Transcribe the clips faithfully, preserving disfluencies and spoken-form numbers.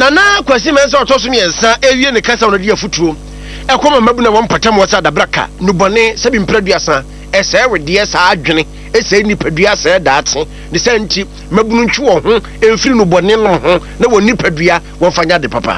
nana kwasi mensa otoso miensa ewie ne kasa no de afutuo ekoma mabu na won patam wasa dabraka no bone sabi mpraduasa ese wede sa adwene ese nipadua sa daate de santi mabu no ntwe wo ho emfiri no bone no ho na won nipadua won fanya de papa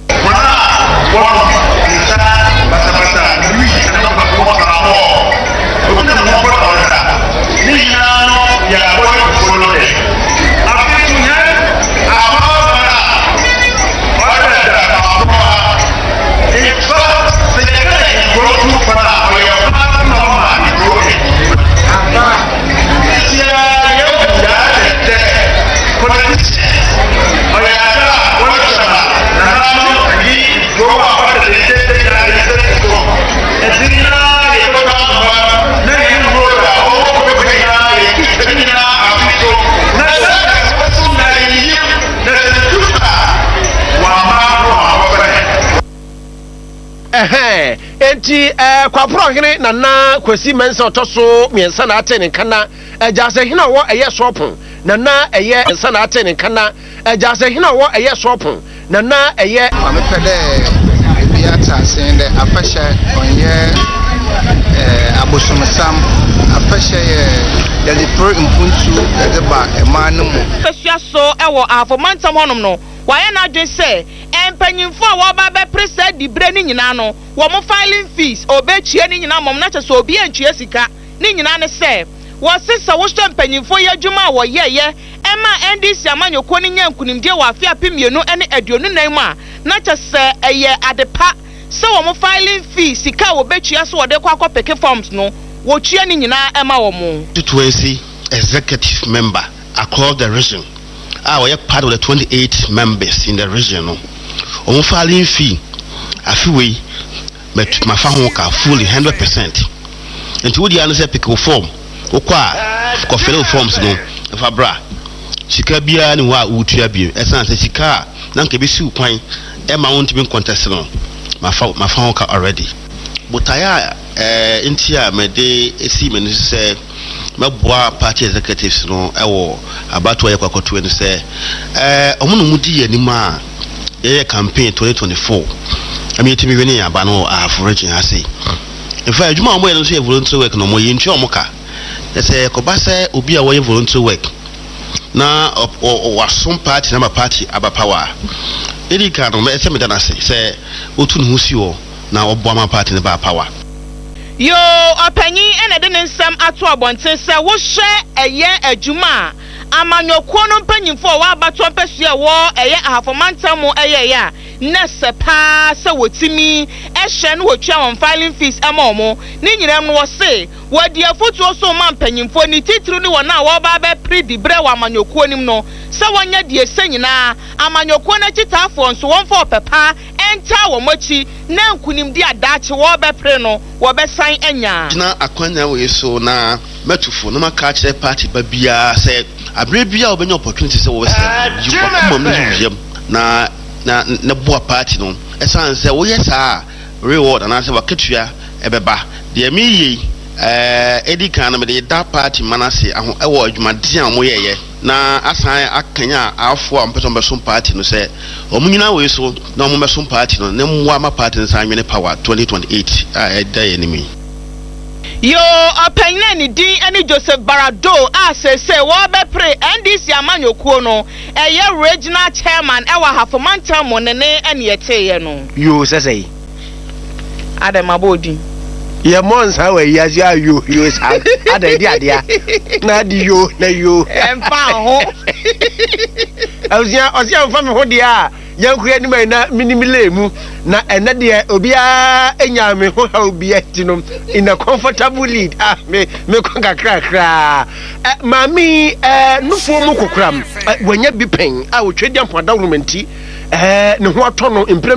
eh enti eh kwapro hene nana kwasi mensa otoso miensa na atene kana ejase hina wo eye shopun nana eye mensa na atene kana ejase hina wo eye shopun nana eye amepede biata sende afashe onye eh abosomsam afashe ye delipro impuntu edeba emanum fasua so ewo afomantam honom no waye na adwen se empanyimfo a wo ba be presa dibre ni nyina no wo mo filing fees obechie ni nyina mom na cheso obi antue sika ni nyina ne se wo sesa wo hwe empanyimfo ye adwuma wo yeye ema N D C amanyoko ni nyankunimdie wa afia pemienu ene aduonu nan mu a na chese eye adepa se wo mo filing fees sika wo bechia so wo de kwa akopeke forms no wo tue ni nyina ema wo mo twenty executive member across the region. Ah, we are part of the twenty-eight members in the region. No, on filing fee, I feel we, but my family fully hundred percent. And to the answer, pick a form, or qua, for forms. No, if I bra, she can be any what would you be? As I said, she car, none can be so quite. Emma won't be contested on my fault, my phone car already. But I, uh, in here, my day, a seaman say. Mabwa party executives no ewo abato ya kwakotu ene se eh omuno mudi anima ye campaign twenty twenty-four ami etimi weni aba no average ase in fact juma omo eno so volunteer work no mo ye ntwe omo ka se ko ba se obi a wo volunteer work na wasom party na ma party aba power edi ka no me se me dana se se otu no husi wo na obo ama party ne ba power. Yo opanyi ene de nsam ato abonten se wo hwe eye adwuma amanyoko no mpanyimfo wa abato mpesua wo eye ahafomantam eye ya nese pa se wotimi ehye no wotwa won filing fees amomo ni nyinam no wo se wodi afotuo so ma mpanyimfo ni titru ni wona wo ba be predibre wa amanyoko nim no se wonya de esanyina amanyoko na chitafo nso won fo pepa enta wo machi na nkunim di adache wo be pre no wo be san anya na akwanya we so na metufo no maka kire party ba bia se abre bia obenya opportunity se wo se you come no na na na boa party no esan se wo yesa reward na se waketua ebeba de mi yi eh edika na me de da party manase aho ewo adwumade a mo yeye na asan akanya afo ampeto besom party no se omunyina we so na omo besom party no ne mwa ma party nsan nwene power twenty twenty-eight a eda enemy. Yo apanya ni din eni Joseph Barado a se se wo be pre N D C amanyokuo no eye regional chairman e wa Hafomantam monene ene yeteye no yo sesei Adam Abodi ye monsa we yazi ayo yo sa ada di adia na di yo na yo emfa ho awzia ozia mfa me ho dia yankura ni mai na minimile mu na ene de obia enya me ho ha obia tino in a comfortable lead ah me me konga kra kra eh mami eh nufo mu kokram wanya bi pen a wotwe dia mpoda wurumenti eh ne ho ato no